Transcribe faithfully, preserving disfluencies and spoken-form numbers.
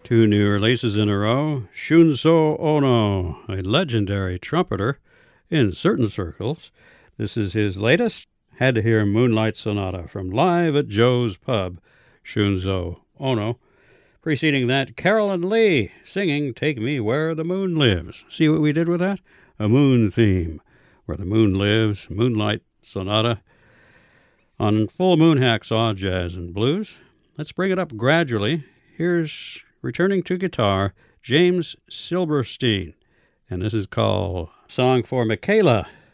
Two new releases in a row. Shunzo Ono, a legendary trumpeter in certain circles. This is his latest. Had to hear Moonlight Sonata from Live at Joe's Pub. Shunzo Ono. Preceding that, Carolyn Lee singing Take Me Where the Moon Lives. See what we did with that? A moon theme. Where the Moon Lives, Moonlight Sonata. On Full Moon Hacksaw Jazz and Blues. Let's bring it up gradually. Here's returning to guitar, James Silberstein. And this is called Song for Michaela.